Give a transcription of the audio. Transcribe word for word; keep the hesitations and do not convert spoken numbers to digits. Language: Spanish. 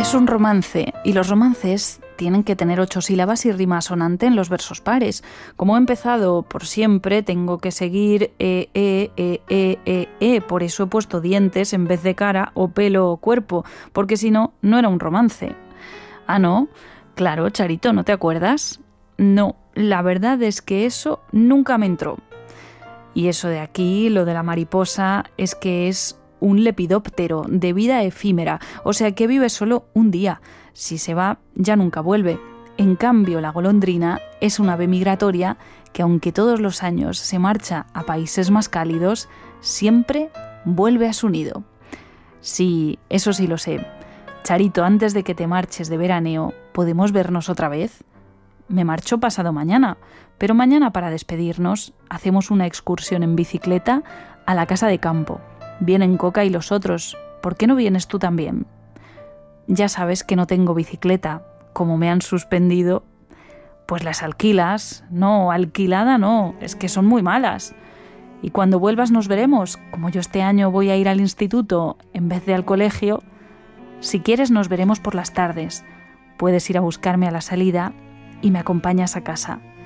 es un romance? Y los romances tienen que tener ocho sílabas y rima asonante en los versos pares. Como he empezado por siempre, tengo que seguir e, e, e, e, e, e. Por eso he puesto dientes en vez de cara o pelo o cuerpo, porque si no, no era un romance. Ah, ¿no? Claro, Charito, ¿no te acuerdas? No, la verdad es que eso nunca me entró. Y eso de aquí, lo de la mariposa, es que es un lepidóptero de vida efímera, o sea que vive solo un día. Si se va, ya nunca vuelve. En cambio, la golondrina es una ave migratoria que, aunque todos los años se marcha a países más cálidos, siempre vuelve a su nido. Sí, eso sí lo sé. Charito, antes de que te marches de veraneo, ¿podemos vernos otra vez? Me marcho pasado mañana, pero mañana para despedirnos hacemos una excursión en bicicleta a la casa de campo. Vienen Coca y los otros. ¿Por qué no vienes tú también? Ya sabes que no tengo bicicleta. Como me han suspendido, pues las alquilas. No, alquilada no, es que son muy malas. Y cuando vuelvas nos veremos. Como yo este año voy a ir al instituto en vez de al colegio, si quieres nos veremos por las tardes. Puedes ir a buscarme a la salida y me acompañas a casa.